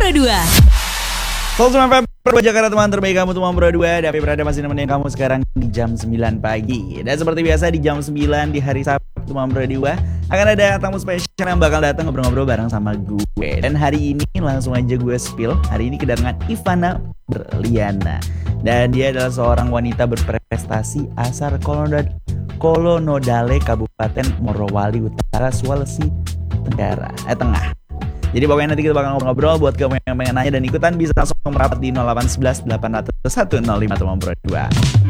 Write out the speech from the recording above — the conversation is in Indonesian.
Pro 2. Selamat semua Februari Jakarta, teman terbaik kamu Tumam Pro 2. Davi berada masih nemenin kamu sekarang di jam 9 pagi. Dan seperti biasa di jam 9 di hari Sabtu Tumam Pro 2 akan ada tamu spesial yang bakal datang ngobrol-ngobrol bareng sama gue. Dan hari ini langsung aja gue spill. Hari ini kedatangan Ivana Berliana. Dan dia adalah seorang wanita berprestasi asal Kolonodale, Kabupaten Morowali Utara, Sulawesi Tengah. Jadi pokoknya nanti kita bakal ngobrol-ngobrol. Buat kamu yang pengen nanya dan ikutan bisa langsung merapat di 0811 800 105 Tumam Pro 2.